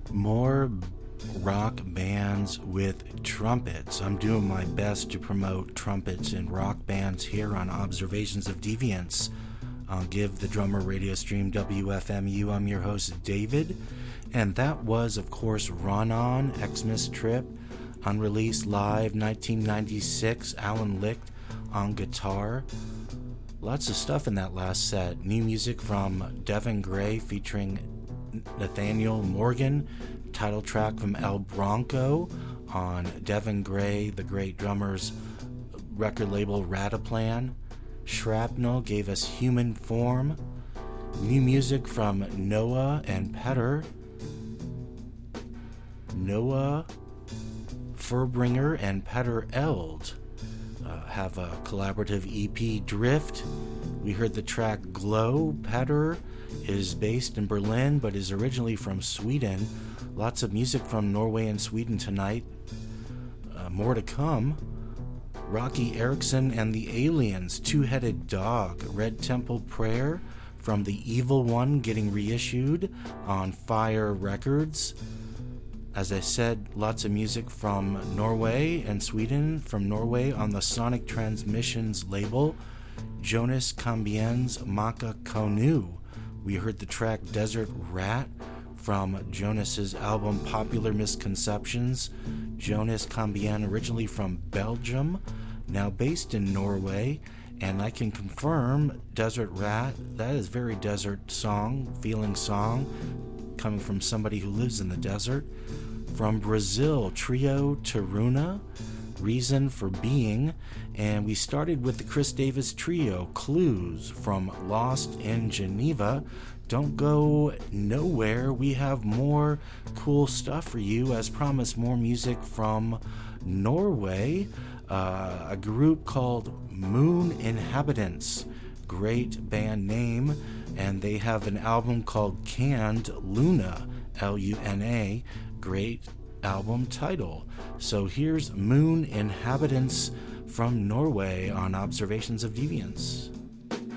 More rock bands with trumpets. I'm doing my best to promote trumpets in rock bands here on Observations of Deviance. I'll give the drummer radio stream WFMU. I'm your host, David. And that was, of course, Run On, Xmas Trip, unreleased live 1996, Alan Licht on guitar. Lots of stuff in that last set. New music from Devin Gray featuring Nathaniel Morgan, title track from El Bronco on Devin Gray, the great drummer's record label Rataplan. Shrapnel gave us Human Form. New music from Noah and Petter. Noah Furbringer and Petter Eld have a collaborative EP, Drift. We heard the track Glow. Petter is based in Berlin but is originally from Sweden. Lots of music from Norway and Sweden tonight. More to come. Rocky Erickson and the Aliens, Two-Headed Dog, Red Temple Prayer from The Evil One getting reissued on Fire Records. As I said, lots of music from Norway and Sweden. From Norway on the Sonic Transmissions label, Jonas Cambien's Maka Konu. We heard the track Desert Rat from Jonas's album Popular Misconceptions. Jonas Cambien, originally from Belgium, now based in Norway, and I can confirm Desert Rat, that is very desert song, feeling song, coming from somebody who lives in the desert. From Brazil, Trio Taruna, Reason for Being, and we started with the Chris Davis Trio, Clues from Lost in Geneva. Don't go nowhere, we have more cool stuff for you. As promised, more music from Norway, a group called Moon Inhabitants, great band name, and they have an album called Canned Luna, Luna, great album title. So here's Moon Inhabitants from Norway on Observations of Deviance.